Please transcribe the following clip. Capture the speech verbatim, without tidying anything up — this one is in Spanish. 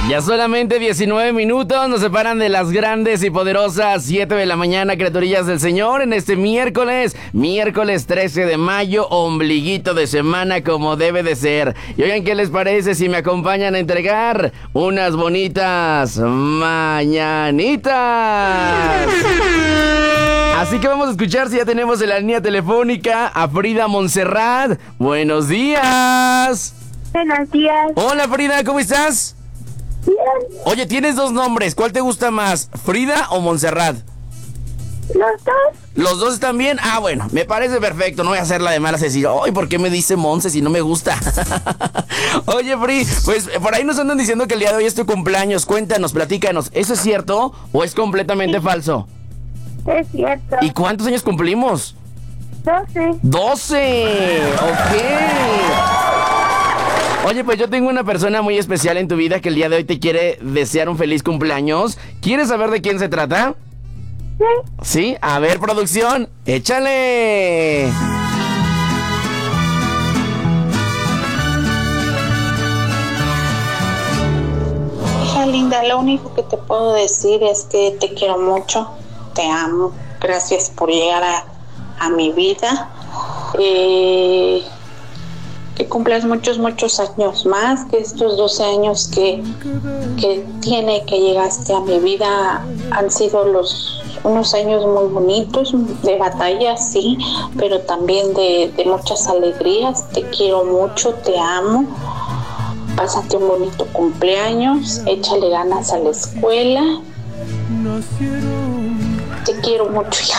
Ya solamente diecinueve minutos nos separan de las grandes y poderosas siete de la mañana, criaturillas del Señor, en este miércoles, miércoles trece de mayo, ombliguito de semana como debe de ser. Y oigan, ¿qué les parece si me acompañan a entregar unas bonitas mañanitas? Así que vamos a escuchar si ya tenemos en la línea telefónica a Frida Montserrat. Buenos días. Buenos días. Hola Frida, ¿cómo estás? Bien. Oye, tienes dos nombres, ¿cuál te gusta más, Frida o Montserrat? ¿Los dos? ¿Los dos están bien? Ah, bueno, me parece perfecto, no voy a hacer la de malas, decir, ay, ¿por qué me dice Monse si no me gusta? Oye, Fri, pues por ahí nos andan diciendo que el día de hoy es tu cumpleaños, cuéntanos, platícanos, ¿eso es cierto o es completamente Sí. falso? Es cierto. ¿Y cuántos años cumplimos? doce. ¡doce! Ok. Oye, pues yo tengo una persona muy especial en tu vida que el día de hoy te quiere desear un feliz cumpleaños. ¿Quieres saber de quién se trata? Sí. ¿Sí? A ver, producción, échale. Hija linda, lo único que te puedo decir es que te quiero mucho, te amo, gracias por llegar a, a mi vida. Eh, que cumplas muchos, muchos años más, que estos doce años que, que tiene que llegaste a mi vida han sido los unos años muy bonitos, de batalla, sí, pero también de, de muchas alegrías. Te quiero mucho, te amo. Pásate un bonito cumpleaños, échale ganas a la escuela. Te quiero mucho, hija.